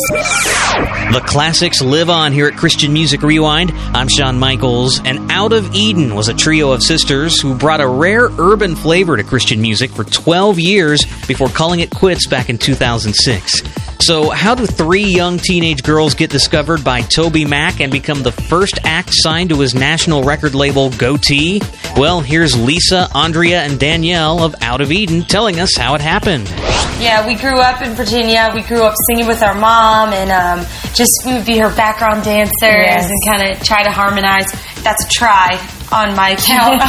The classics live on here at Christian Music Rewind. I'm Shawn Michaels, and Out of Eden was a trio of sisters who brought a rare urban flavor to Christian music for 12 years before calling it quits back in 2006. So how do three young teenage girls get discovered by Toby Mac and become the first act signed to his national record label, Gotee? Well, here's Lisa, Andrea, and Danielle of Out of Eden telling us how it happened. Yeah, we grew up in Virginia. We grew up singing with our mom, and we would be her background dancers and kind of try to harmonize. That's a try on my account.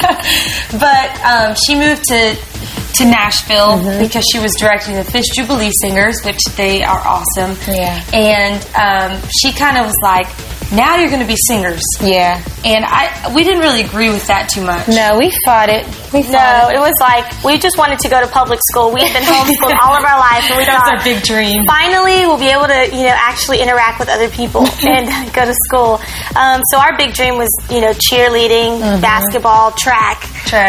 But she moved to Nashville because she was directing the Fish Jubilee Singers, which they are awesome. Yeah. And she kind of was like, now you're going to be singers. Yeah. And we didn't really agree with that too much. No, we fought it. It was like, we just wanted to go to public school. We had been homeschooled all of our life, and we That's thought, our big dream. finally we'll be able to, actually interact with other people and go to school. So our big dream was, cheerleading, basketball, track.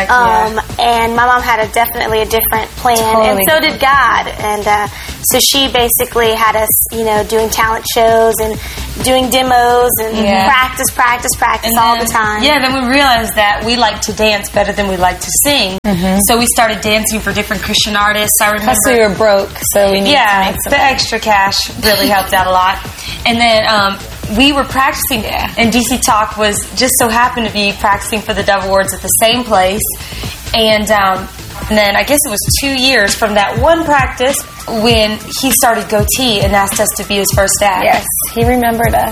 And my mom had definitely a different plan, and so did God. And so she basically had us, doing talent shows and doing demos and practice all the time. Yeah, then we realized that we like to dance better than we like to sing. So we started dancing for different Christian artists. I remember. Plus we were broke, so we needed to make some. The extra cash really helped out a lot. And then we were practicing, and DC Talk was just so happened to be practicing for the Dove Awards at the same place. And then I guess it was 2 years from that one practice when he started Gotee and asked us to be his first act. Yes, he remembered us.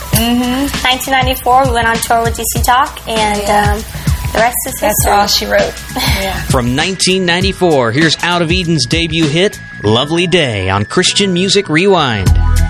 1994, we went on tour with DC Talk, and the rest is history. That's all she wrote. From 1994, here's Out of Eden's debut hit, Lovely Day, on Christian Music Rewind.